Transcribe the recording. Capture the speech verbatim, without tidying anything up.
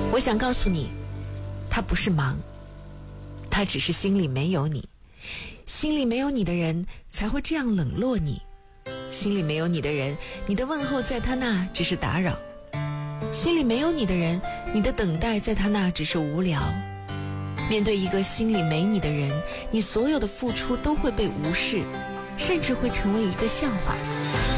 我想告诉你，他不是忙，他只是心里没有你。心里没有你的人才会这样冷落你，心里没有你的人，你的问候在他那只是打扰，心里没有你的人，你的等待在他那只是无聊。面对一个心里没你的人，你所有的付出都会被无视，甚至会成为一个笑话。